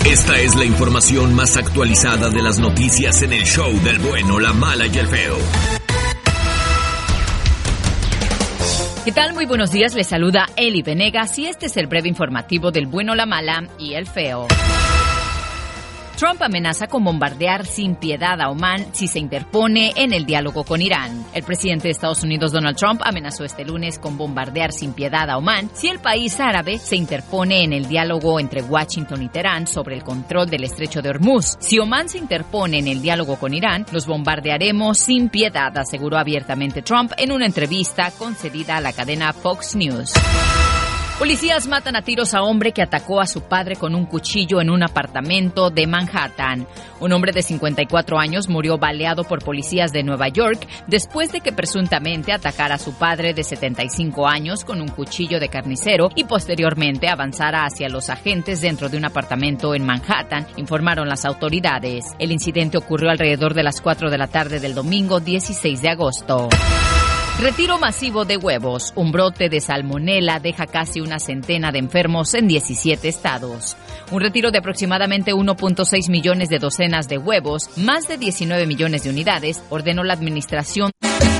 Esta es la información más actualizada de las noticias en el show del bueno, la mala y el feo. ¿Qué tal? Muy buenos días, les saluda Eli Venegas y este es el breve informativo del bueno, la mala y el feo. Trump amenaza con bombardear sin piedad a Omán si se interpone en el diálogo con Irán. El presidente de Estados Unidos, Donald Trump, amenazó este lunes con bombardear sin piedad a Omán si el país árabe se interpone en el diálogo entre Washington y Teherán sobre el control del estrecho de Hormuz. Si Omán se interpone en el diálogo con Irán, los bombardearemos sin piedad, aseguró abiertamente Trump en una entrevista concedida a la cadena Fox News. Policías matan a tiros a hombre que atacó a su padre con un cuchillo en un apartamento de Manhattan. Un hombre de 54 años murió baleado por policías de Nueva York después de que presuntamente atacara a su padre de 75 años con un cuchillo de carnicero y posteriormente avanzara hacia los agentes dentro de un apartamento en Manhattan, informaron las autoridades. El incidente ocurrió alrededor de las 4 de la tarde del domingo 16 de agosto. Retiro masivo de huevos. Un brote de salmonela deja casi una centena de enfermos en 17 estados. Un retiro de aproximadamente 1.6 millones de docenas de huevos, más de 19 millones de unidades, ordenó la administración